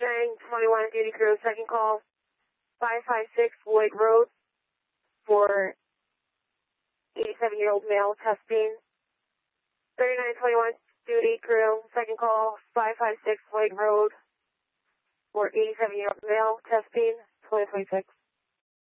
3921 duty crew, second call, 556 Lloyd Road for 87-year-old male testing. 3921 duty crew, second call, 556 Lloyd Road for 87-year-old male testing, 2026.